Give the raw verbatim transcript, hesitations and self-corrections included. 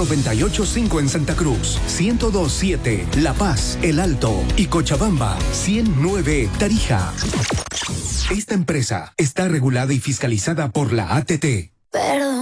noventa y ocho punto cinco en Santa Cruz, ciento dos punto siete La Paz, El Alto y Cochabamba, ciento nueve Tarija. Esta empresa está regulada y fiscalizada por la A T T. Perdón.